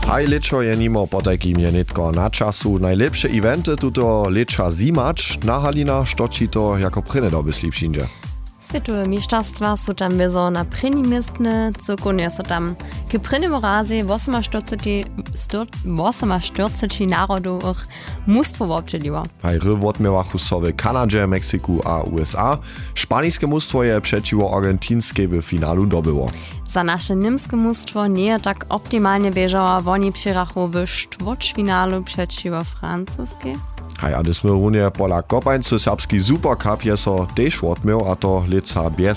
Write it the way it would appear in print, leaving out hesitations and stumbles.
Haj leczo je nimo potajki mjenitko na czasu. Najlepsze eventy tuto lecza zimacz na halina, štoči to jako pryne doby slipšinže. Światowe mistrzostwa są tam bezo na pryni miestne, cokonie są tam k prynemu razie 48 narodowych mustwo obczeliło. Haj rywot miała chusowe Kanadzie, Meksyku a USA. Szpaniskie mustwo je przeciwo argentyńskie w finalu dobyło. Za nasze niemskie mustwo nie je tak optimalnie bieżało, oni przyrachu w ćwierćfinalu przeciwo francuskie. Hej, a dysmy runie pola kopańcy serbski Supercup je so też odmiał, a to lica bez